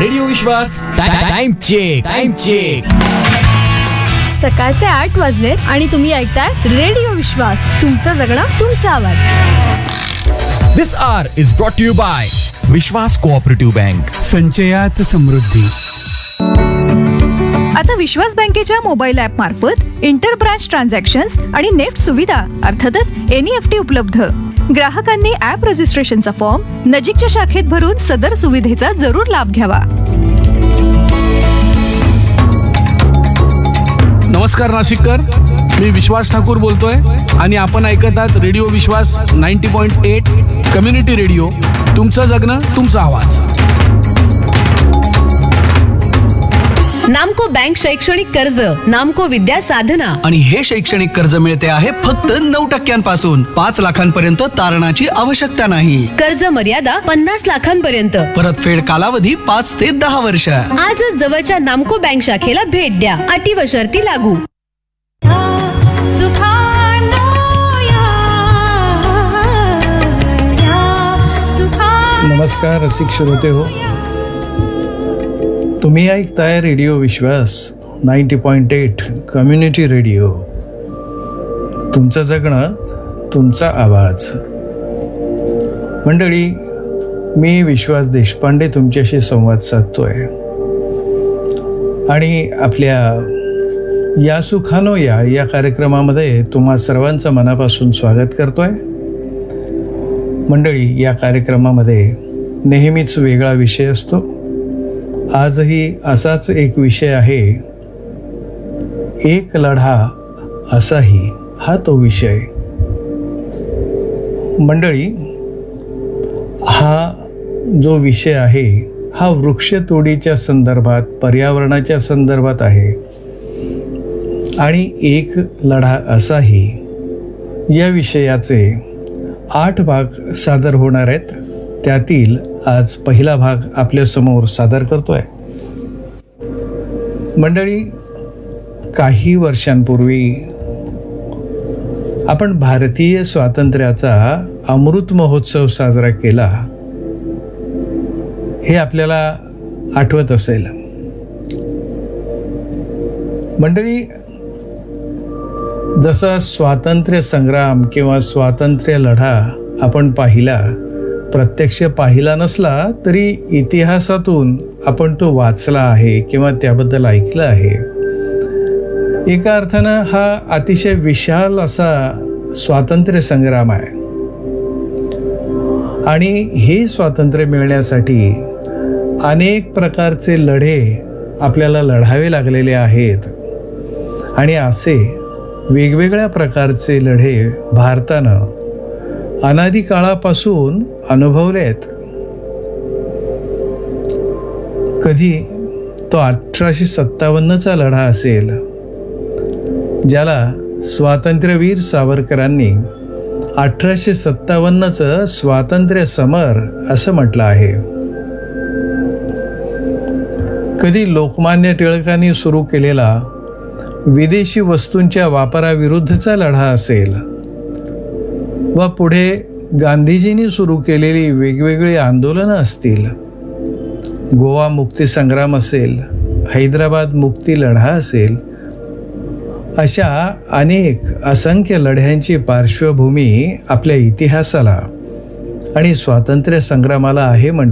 Radio विश्वास time check. सकाळचे 8 वाजलेत आणि तुम्ही ऐकताय रेडिओ विश्वास. तुमचं जगणं तुमचा आवाज. दिस आवर is brought to you bye Vishwas cooperative bank. संचयात समृद्धी. आता विश्वास बँकेच्या मोबाईल ॲप मार्फत इंटर ब्रांच ट्रान्झॅक्शन्स आणि नेट सुविधा अर्थातच NEFT उपलब्ध. ग्राहकांनी ॲप रजिस्ट्रेशनचा फॉर्म नजीकच्या शाखेत भरून सदर सुविधेचा जरूर लाभ घ्यावा. नमस्कार नाशिककर, मी विश्वास ठाकूर बोलतोय आणि आपण ऐकत आहात रेडिओ विश्वास 90.8 कम्युनिटी रेडिओ. तुमचं जगणं तुमचा आवाज. नामको बँक शैक्षणिक कर्ज, नामको विद्या साधना. आणि हे शैक्षणिक कर्ज मिळते आहे फक्त 9% 5 लाखांपर्यंत तारणाची आवश्यकता नाही. कर्ज मर्यादा 50 लाखांपर्यंत. परतफेड कालावधी 5 ते 10 वर्ष. आजच जवळच्या नामको बँक शाखेला भेट द्या. अटी व शर्ती लागू. नमस्कार रसिक श्रोते हो, तुम्ही ऐकताय रेडिओ विश्वास 90.8 कम्युनिटी रेडिओ. तुमचं जगणं तुमचा आवाज. मंडळी, मी विश्वास देशपांडे तुमच्याशी संवाद साधतोय आणि आपल्या या सुखानो या कार्यक्रमामध्ये तुम्हा सर्वांचं मनापासून स्वागत करतोय. मंडळी, या कार्यक्रमामध्ये नेहमीच वेगळा विषय असतो. आजही असाच एक विषय आहे. एक लढा असाही हा तो विषय. मंडळी, हा जो विषय आहे हा वृक्षतोडीच्या संदर्भात, पर्यावरणाच्या संदर्भात आहे. आणि एक लढा असाही या विषयाचे 8 भाग सादर होणार आहेत. त्यातील आज पहिला भाग आपल्यासमोर सादर करतोय. मंडळी, काही वर्षांपूर्वी आपण भारतीय स्वातंत्र्याचा अमृत महोत्सव साजरा केला, हे आपल्याला आठवत असेल. मंडळी, जसा स्वातंत्र्य संग्राम किंवा स्वातंत्र्य लढा आपण पाहिला, प्रत्यक्ष पाहिला नसला तरी इतिहासातून आपण तो वाचला आहे किंवा त्याबद्दल ऐकलं आहे. एका अर्थानं हा अतिशय विशाल असा स्वातंत्र्य संग्राम आहे. आणि हे स्वातंत्र्य मिळण्यासाठी अनेक प्रकारचे लढे आपल्याला लढावे लागलेले आहेत. आणि असे वेगवेगळ्या प्रकारचे लढे भारतानं अनादी काळापासून अनुभवलेत. कधी तो 1857चा लढा असेल, ज्याला स्वातंत्र्यवीर सावरकरांनी 1857चं स्वातंत्र्य समर असं म्हटलं आहे. कधी लोकमान्य टिळकांनी सुरू केलेला विदेशी वस्तूंच्या वापराविरुद्धचा लढा असेल, व पुढे गांधीजींनी सुरू केलेली वेगवेगळी आंदोलनं असतील, गोवा मुक्ती संग्राम असेल, हैदराबाद मुक्ती लढा असेल, अशा अनेक असंख्य लढ्यांची पार्श्वभूमी आपल्या इतिहासाला आणि स्वातंत्र्य संग्रामाला आहे.